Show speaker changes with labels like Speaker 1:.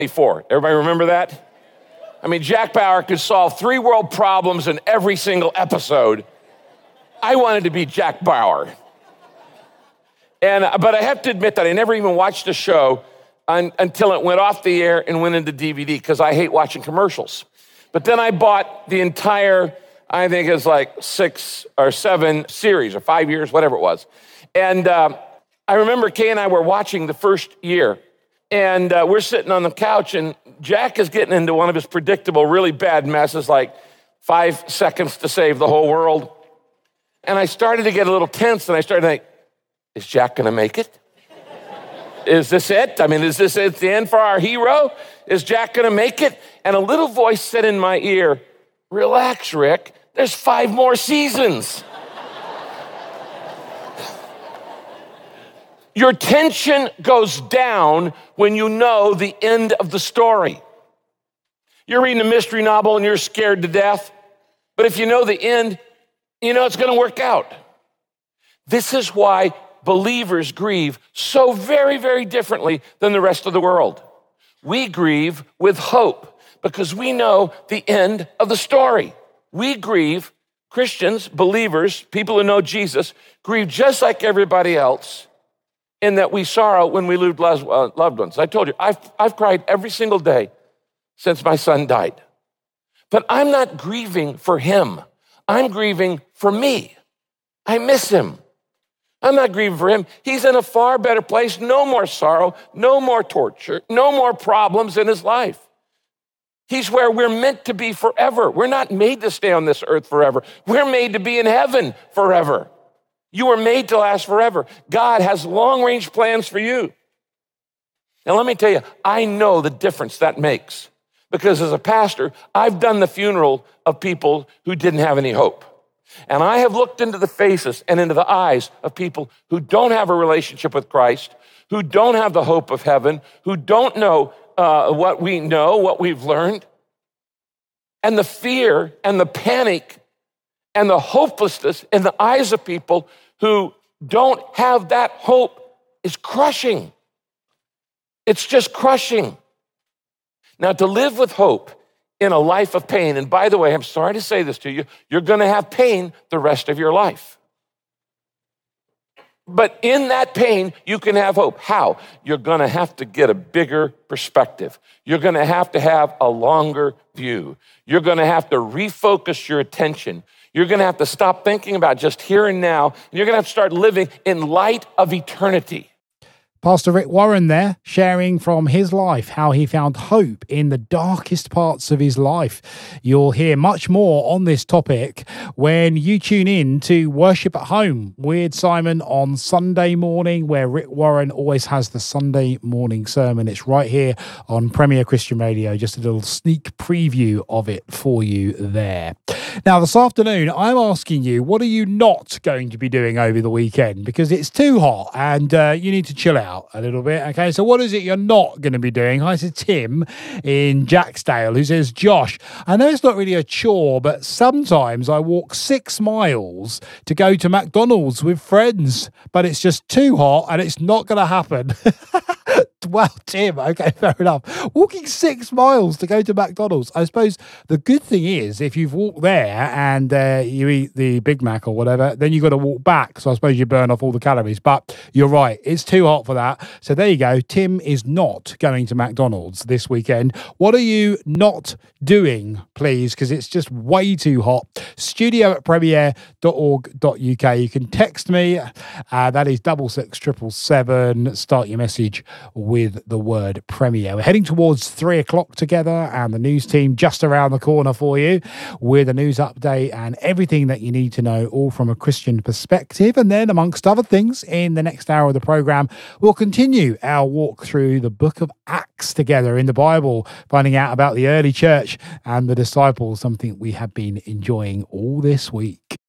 Speaker 1: 24. Everybody remember that? I mean, Jack Bauer could solve 3 world problems in every single episode. I wanted to be Jack Bauer. But I have to admit that I never even watched the show until it went off the air and went into DVD, because I hate watching commercials. But then I bought the entire, I think it's like 6 or 7 series, or 5 years, whatever it was. And I remember Kay and I were watching the first year, and we're sitting on the couch, and Jack is getting into one of his predictable, really bad messes, like 5 seconds to save the whole world. And I started to get a little tense, and I started to think, is Jack gonna make it? Is this it? I mean, is this it, the end for our hero? Is Jack gonna make it? And a little voice said in my ear, relax, Rick, there's 5 more seasons. Your tension goes down when you know the end of the story. You're reading a mystery novel and you're scared to death, but if you know the end, you know it's gonna work out. This is why believers grieve so very, very differently than the rest of the world. We grieve with hope because we know the end of the story. We grieve, Christians, believers, people who know Jesus, grieve just like everybody else, in that we sorrow when we lose loved ones. I told you, I've cried every single day since my son died. But I'm not grieving for him. I'm grieving for me. I miss him. I'm not grieving for him. He's in a far better place. No more sorrow, no more torture, no more problems in his life. He's where we're meant to be forever. We're not made to stay on this earth forever. We're made to be in heaven forever. You were made to last forever. God has long-range plans for you. Now, let me tell you, I know the difference that makes, because as a pastor, I've done the funeral of people who didn't have any hope. And I have looked into the faces and into the eyes of people who don't have a relationship with Christ, who don't have the hope of heaven, who don't know what we know, what we've learned. And the fear and the panic and the hopelessness in the eyes of people who don't have that hope is crushing. It's just crushing. Now, to live with hope in a life of pain, and by the way, I'm sorry to say this to you, you're gonna have pain the rest of your life. But in that pain, you can have hope. How? You're gonna have to get a bigger perspective. You're gonna have to have a longer view. You're gonna have to refocus your attention. You're gonna have to stop thinking about just here and now, and you're gonna have to start living in light of eternity.
Speaker 2: Pastor Rick Warren there, sharing from his life how he found hope in the darkest parts of his life. You'll hear much more on this topic when you tune in to Worship at Home with Simon on Sunday morning, where Rick Warren always has the Sunday morning sermon. It's right here on Premier Christian Radio. Just a little sneak preview of it for you there. Now, this afternoon, I'm asking you, what are you not going to be doing over the weekend? Because it's too hot and you need to chill out a little bit. Okay, so what is it you're not going to be doing? Hi to Tim in Jacksdale, who says, Josh, I know it's not really a chore, but sometimes I walk 6 miles to go to McDonald's with friends, but it's just too hot and it's not going to happen. Well, Tim, okay, fair enough. Walking 6 miles to go to McDonald's. I suppose the good thing is if you've walked there and you eat the Big Mac or whatever, then you've got to walk back. So I suppose you burn off all the calories. But you're right, it's too hot for that. So there you go. Tim is not going to McDonald's this weekend. What are you not doing, please? Because it's just way too hot. studio@premier.org.uk. You can text me. That is 66777. Start your message with the word Premier. We're heading towards 3 o'clock together, and the news team just around the corner for you with a news update and everything that you need to know, all from a Christian perspective. And then, amongst other things, in the next hour of the program, we'll continue our walk through the book of Acts together in the Bible, finding out about the early church and the disciples, something we have been enjoying all this week.